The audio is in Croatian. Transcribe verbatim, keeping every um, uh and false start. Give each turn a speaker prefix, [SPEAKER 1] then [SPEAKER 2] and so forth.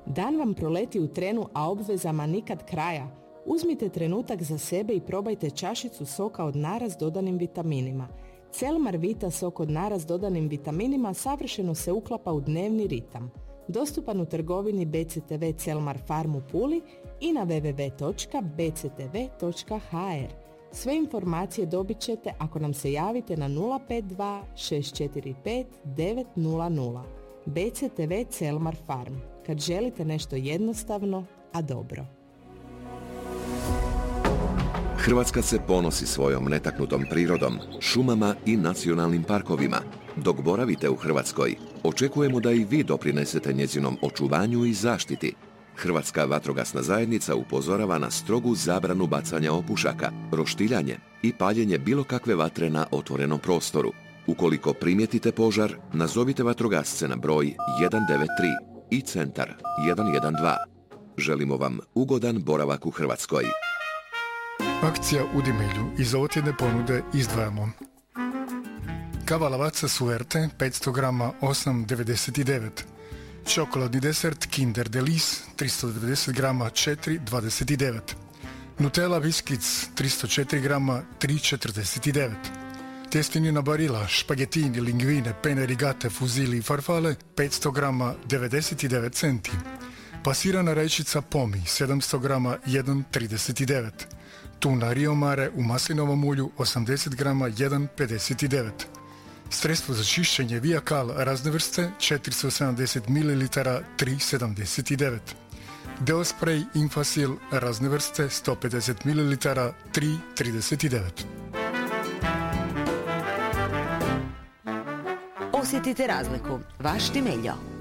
[SPEAKER 1] Dan vam proleti u trenu, a obvezama nikad kraja. Uzmite trenutak za sebe i probajte čašicu soka od nara s dodanim vitaminima. Celmar Vita sok od nara s dodanim vitaminima savršeno se uklapa u dnevni ritam. Dostupan u trgovini B C T V Celmar Farm u Puli i na w w w točka b c t v točka h r. Sve informacije dobit ćete ako nam se javite na nula pet dva šest četiri pet devet nula nula. B C T V Celmar Farm. Kad želite nešto jednostavno, a dobro.
[SPEAKER 2] Hrvatska se ponosi svojom netaknutom prirodom, šumama i nacionalnim parkovima. Dok boravite u Hrvatskoj, očekujemo da i vi doprinesete njezinom očuvanju i zaštiti. Hrvatska vatrogasna zajednica upozorava na strogu zabranu bacanja opušaka, roštiljanje i paljenje bilo kakve vatre na otvorenom prostoru. Ukoliko primijetite požar, nazovite vatrogasce na broj jedan devet tri i centar jedan jedan dva. Želimo vam ugodan boravak u Hrvatskoj.
[SPEAKER 3] Akcija u Dimelju. Iz ovotjedne ponude izdvajamo kava Lavazza Suerte petsto grama osam devedeset devet, čokoladni desert Kinder Delice tristo devedeset grama četiri dvadeset devet, Nutella Biscuits tristo četiri grama tri četrdeset devet, tjestenina Barilla, špagetini, linguine, pene rigate, fuzili i farfale petsto grama devedeset devet centi, pasirana rajčica Pomi sedamsto grama jedan trideset devet, tuna Rio Mare u maslinovom ulju osamdeset grama jedan pedeset devet, sredstvo za čišćenje Viacal razne vrste četiristo sedamdeset mililitara tri sedamdeset devet, Deo spray Infasil razne vrste sto pedeset mililitara tri trideset devet.
[SPEAKER 4] Osjetite razliku. Vaš Dimeljo.